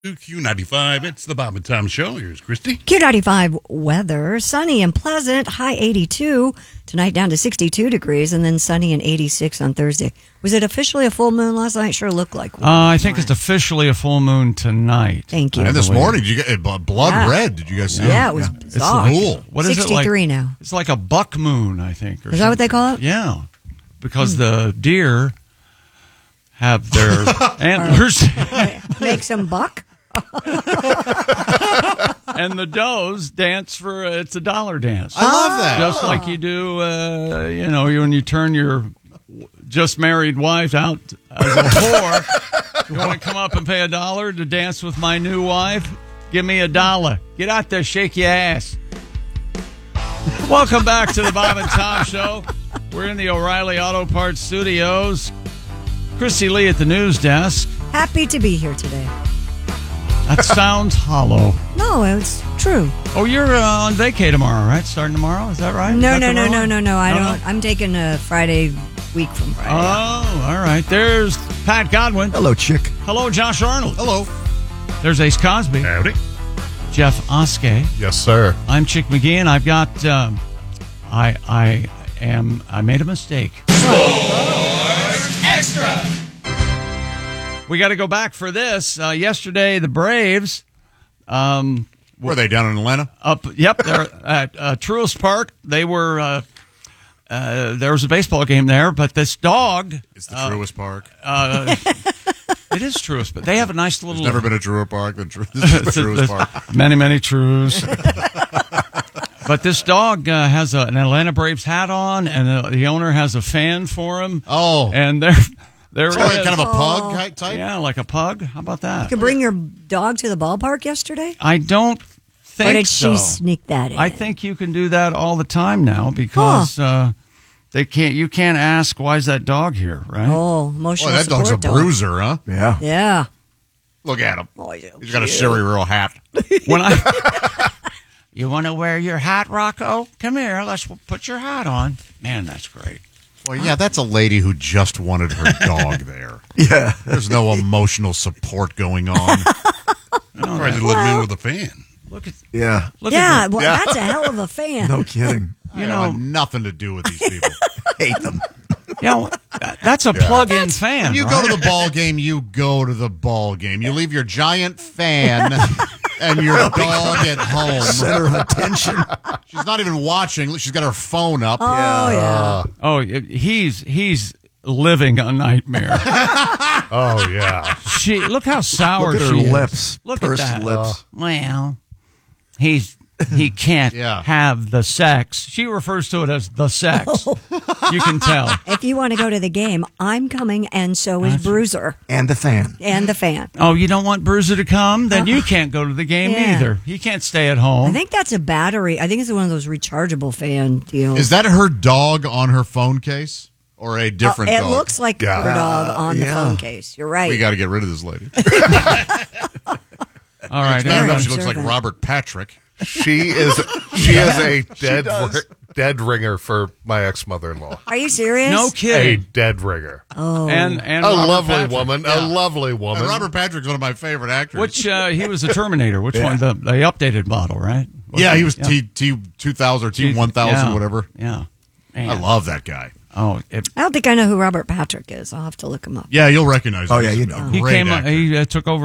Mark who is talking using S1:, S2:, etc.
S1: Q95, it's the Bob and Tom Show. Here's Christy.
S2: Q95 weather, sunny and pleasant, high 82. Tonight down to 62 degrees, and then sunny and 86 on Thursday. Was it officially a full moon last night? Sure looked like one.
S3: I think it's officially a full moon tonight.
S2: Thank you.
S1: And this morning, did you get blood red? Did you guys see it?
S2: Yeah, it was bizarre.
S1: Cool.
S3: What is
S2: 63
S3: it like?
S2: now.
S3: It's like a buck moon, I think.
S2: Is that what they call it?
S3: Yeah, because the deer have their antlers.
S2: Make some buck?
S3: And the does dance for it's a dollar dance.
S1: I love that.
S3: Just like you do, when you turn your just married wife out as a whore. You want to come up and pay $1 to dance with my new wife? Give me $1. Get out there, shake your ass. Welcome back to the Bob and Tom Show. We're in the O'Reilly Auto Parts Studios. Christy Lee at the news desk.
S2: Happy to be here today.
S3: That sounds hollow.
S2: No, it's true.
S3: Oh, you're on vacay tomorrow, right? Starting tomorrow, is that right?
S2: No.
S3: I
S2: don't. I'm taking a Friday week from Friday.
S3: Oh, all right. There's Pat Godwin.
S4: Hello, chick.
S3: Hello, Josh Arnold.
S1: Hello.
S3: There's Ace Cosby.
S1: Howdy.
S3: Jeff Oskey.
S4: Yes, sir.
S3: I'm Chick McGee, and I've got. I made a mistake.
S5: Extra.
S3: We got to go back for this. Yesterday, the Braves.
S1: Were they down in Atlanta?
S3: Yep, they're at Truist Park. They were. There was a baseball game there, but this dog.
S1: It's the Truist Park.
S3: It is Truist, but they have a nice little.
S1: There's never been a Truist Park. This is the Truist Park.
S3: Many Trues. But this dog has an Atlanta Braves hat on, and the owner has a fan for him.
S1: Oh,
S3: and there
S1: so
S3: it is.
S1: kind of a pug type.
S3: Yeah, like a pug. How about that?
S2: You could bring your dog to the ballpark yesterday?
S3: I don't think so.
S2: Or did she sneak that in?
S3: I think you can do that all the time now because they can't. You can't ask why is that dog here, right?
S2: Oh, emotional
S1: Boy, that dog's a
S2: support dog.
S1: bruiser, huh?
S4: Yeah.
S2: Yeah.
S1: Look at him.
S2: Oh,
S1: He's got a Sherry Real hat.
S3: You want to wear your hat, Rocco? Come here. Let's put your hat on. Man, that's great.
S1: Well, yeah, that's a lady who just wanted her dog there.
S4: Yeah.
S1: There's no emotional support going on. Tries to let him in with a fan.
S3: Look at
S4: Yeah.
S3: look
S2: Yeah,
S3: at
S2: well, that's a hell of a fan.
S4: No kidding.
S1: You know, have nothing to do with these people.
S4: Hate them.
S3: that's a plug-in fan.
S1: When you
S3: right?
S1: go to the ball game, you go to the ball game. You leave your giant fan and your dog at home.
S4: Center of attention.
S1: She's not even watching. She's got her phone up.
S2: Oh, yeah.
S3: Oh, he's living a nightmare.
S4: Oh, yeah.
S3: Look how sour
S4: Look at
S3: she
S4: her
S3: is.
S4: lips.
S3: Look
S4: Pursed
S3: at that.
S4: lips.
S3: Well, he can't have the sex. She refers to it as the sex. You can tell.
S2: If you want to go to the game, I'm coming, and so is Bruiser.
S4: And the fan.
S2: And the fan.
S3: Oh, you don't want Bruiser to come? Then you can't go to the game
S2: Yeah.
S3: either. He can't stay at home.
S2: I think that's a battery. I think it's one of those rechargeable fan deals.
S1: Is that her dog on her phone case? Or a different
S2: It
S1: dog?
S2: looks like her dog on the phone case. You're right.
S1: We got to get rid of this lady.
S3: All right.
S1: I don't know if she looks
S2: observant.
S1: like Robert Patrick.
S6: She is a dead ringer for my ex-mother-in-law.
S2: Are you serious?
S3: No
S6: A
S3: kidding.
S6: dead ringer.
S2: Oh.
S3: And
S6: A
S3: Robert
S6: lovely
S3: Patrick.
S6: woman. A lovely woman.
S1: And Robert Patrick's one of my favorite actors.
S3: Which he was a Terminator. Which one? The updated model, right?
S1: Yeah, he was T2000 or T1000, whatever.
S3: Yeah. Man.
S1: I love that guy.
S3: Oh,
S2: I don't think I know who Robert Patrick is. I'll have to look him up.
S1: Yeah, you'll recognize him.
S4: Oh, yeah,
S1: He's
S4: you
S1: a
S4: know.
S3: he
S1: great
S3: came.
S1: actor.
S3: He took over